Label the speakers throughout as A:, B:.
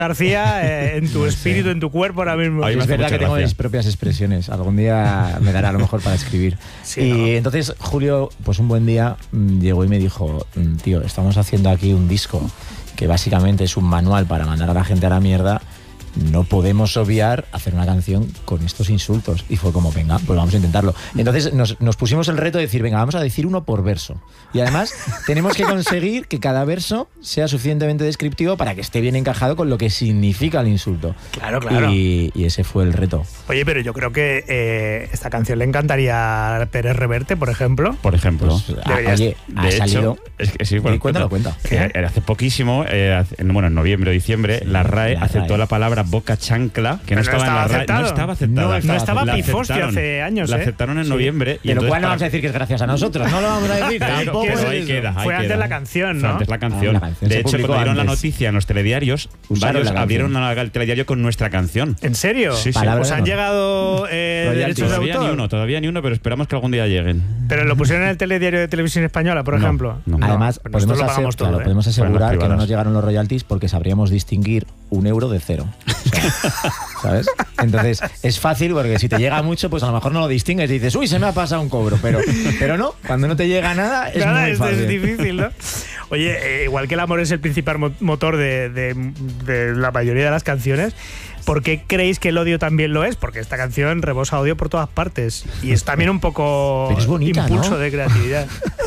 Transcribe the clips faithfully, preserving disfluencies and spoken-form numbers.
A: García, eh, en tu
B: No sé.
A: espíritu, en tu cuerpo ahora mismo.
B: Ay,
C: Es verdad que tengo
B: gracia.
C: mis propias expresiones. Algún día me dará a lo mejor para escribir.
A: Sí,
C: y
A: ¿no?
C: entonces Julio, pues un buen día mm, llegó y me dijo, mm, tío, estamos haciendo aquí un disco que básicamente es un manual para mandar a la gente a la mierda. No podemos obviar hacer una canción con estos insultos. Y fue como, venga, pues vamos a intentarlo. Entonces nos, nos pusimos el reto de decir, venga, vamos a decir uno por verso. Y además tenemos que conseguir que cada verso sea suficientemente descriptivo para que esté bien encajado con lo que significa el insulto.
A: Claro, claro.
C: Y, y ese fue el reto.
A: Oye, pero yo creo que eh, esta canción le encantaría a Pérez Reverte, por ejemplo.
B: Por ejemplo.
C: Pues, a-
A: Deberías-
C: oye, ha
B: de
C: salido...
B: hecho, es que sí, bueno,
C: Sí, cuéntalo,
B: cuenta.
C: cuenta.
B: Que hace poquísimo, eh, hace- en- bueno, en noviembre o diciembre,
C: Sí,
B: la RAE
C: la
B: aceptó
C: RAE.
B: la palabra boca chancla, que no
A: Pero no
B: estaba en la
A: estaba
B: RAE.
A: aceptado.
B: No estaba aceptada.
C: No estaba
A: No estaba
B: La
A: Pifostio
B: aceptaron.
A: hace años,
B: La
A: ¿eh?
B: aceptaron en
C: Sí.
B: noviembre. Y
C: De lo
B: entonces
C: cual no
B: para-
C: vamos a decir que es gracias a nosotros. No lo vamos a decir.
B: Pero,
C: Tampoco
B: pero
C: es
B: ahí
C: eso.
B: queda, ahí
A: Fue antes
B: queda.
A: la canción,
B: Fue
A: ¿no?
B: antes la canción.
C: Ah, la canción
B: De
C: se
B: hecho,
C: publicó
B: cuando dieron la
C: antes.
B: noticia en los telediarios,
C: Usaron
B: varios
C: la canción.
B: abrieron la- el telediario con nuestra canción.
A: ¿En serio?
B: Sí, sí.
C: Palabra
A: ¿Os
C: de
A: han
C: honor.
A: llegado eh,
C: Royalties.
A: derechos de
B: Todavía
A: autor?
B: ni uno, todavía ni uno, pero esperamos que algún día lleguen.
A: Pero lo pusieron en el telediario de Televisión Española, por
B: No,
A: ejemplo.
B: no.
C: Además,
A: Pues
C: podemos,
A: nosotros lo
C: ase-
A: pagamos todo,
C: claro,
A: ¿eh?
C: podemos
B: Fueron las
C: asegurar que no
B: privadas.
C: nos llegaron los royalties porque sabríamos distinguir un euro de cero. O sea, ¿sabes? Entonces, es fácil porque si te llega mucho, pues a lo mejor no lo distingues y dices, uy, se me ha pasado un cobro. Pero, pero no, cuando no te llega nada, es
A: Nada,
C: muy
A: es,
C: fácil.
A: es difícil, ¿no? Oye, eh, igual que el amor es el principal mo- motor de, de- de la mayoría de las canciones, ¿por qué creéis que el odio también lo es? Porque esta canción rebosa odio por todas partes y es también un poco
C: Pero es bonita,
A: impulso
C: ¿no?
A: de creatividad.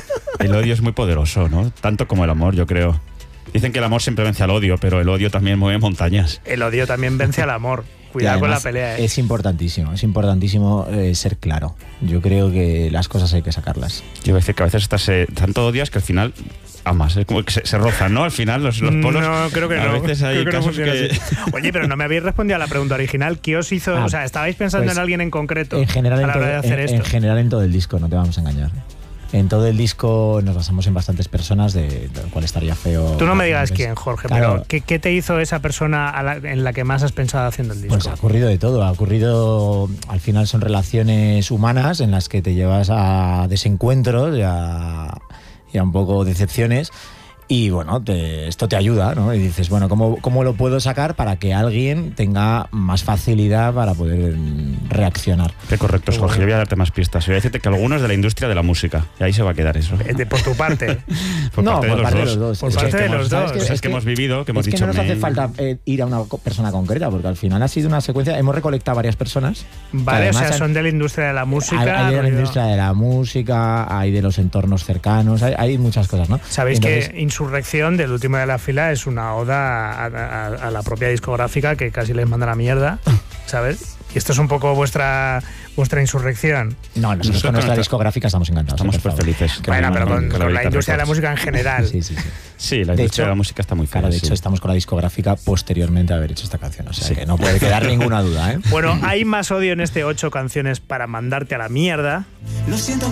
B: El odio es muy poderoso, ¿no? Tanto como el amor, yo creo. Dicen que el amor siempre vence al odio, pero el odio también mueve montañas.
A: El odio también vence al amor.
C: Y
A: Cuidado con la
C: además,
A: pelea, ¿eh?
C: Es importantísimo, es importantísimo eh, ser claro. Yo creo que las cosas hay que sacarlas.
B: Yo voy a decir que a veces estás, eh, tanto odias que al final amas. Es como que se, se rozan, ¿no? Al final los, los polos.
A: No, creo que
B: a
A: no.
B: veces hay
A: Creo que no
B: casos
A: funciona
B: que.
A: así. Oye, pero no me habéis respondido a la pregunta original. ¿Qué os hizo?
C: Ah,
A: o sea, ¿estabais pensando
C: pues,
A: en alguien en concreto
C: En general,
A: a
C: en
A: la
C: todo,
A: hora de hacer
C: en-
A: esto?
C: en general en todo el disco, no te vamos a engañar. En todo el disco nos basamos en bastantes personas, de, de lo cual estaría feo.
A: Tú no me digas
C: Entonces,
A: quién, Jorge,
C: claro,
A: pero ¿qué, qué te hizo esa persona a la- en la que más has pensado haciendo el disco?
C: Pues ha ocurrido de todo, ha ocurrido, al final son relaciones humanas en las que te llevas a desencuentros y a, y a un poco decepciones y bueno, te- esto te ayuda, ¿no? Y dices, bueno, ¿cómo, ¿cómo lo puedo sacar para que alguien tenga más facilidad para poder mm, reaccionar?
B: Qué correcto,
A: Qué
B: Jorge.
A: bueno.
B: Yo voy a darte más pistas. Voy a decirte que algunos de la industria de la música. Y ahí se va a quedar eso.
A: Eh, de- por tu parte.
B: Por
C: no,
B: parte de
C: por
B: los
C: parte
B: dos.
C: de los dos.
A: Por
C: Es
A: parte
C: que-
A: de
B: hemos-
A: los
C: ¿sabes
A: dos.
C: qué?
B: Cosas
C: Es
B: que hemos vivido, que hemos
C: es que
B: dicho.
C: no nos hace
B: "Men".
C: falta eh, ir a una co- persona concreta, porque al final ha sido una secuencia, hemos recolectado varias personas. que
A: Vale, o
C: además
A: sea,
C: han-
A: son de la industria de la música.
C: Hay, hay de la
A: rollo-
C: industria de la música, hay de los entornos cercanos, hay, hay muchas cosas, ¿no?
A: Sabéis
C: Entonces,
A: que Insurrección, del último de la fila, es una oda a, a- a la propia discográfica que casi les manda la mierda, ¿sabes? Y esto es un poco vuestra vuestra insurrección.
C: No, nosotros
B: Nosotros
C: con nuestra
B: nuestra-
C: discográfica estamos encantados.
B: Estamos
C: eh, por
B: súper
C: favor.
B: felices. Que
A: Bueno,
B: no-
A: pero
B: no-
A: con,
B: con
A: con la
B: Lolita
A: industria de la
B: Records.
A: música en general.
C: Sí, sí, sí.
B: Sí, la
C: De
B: industria
C: hecho-
B: de la música está muy fea.
C: Claro, de
B: sí.
C: hecho estamos con la discográfica posteriormente a haber hecho esta canción, o sea
B: Sí.
C: que no puede quedar ninguna duda, ¿eh?
A: Bueno, hay más odio en este ocho canciones para mandarte a la mierda.
D: Lo siento.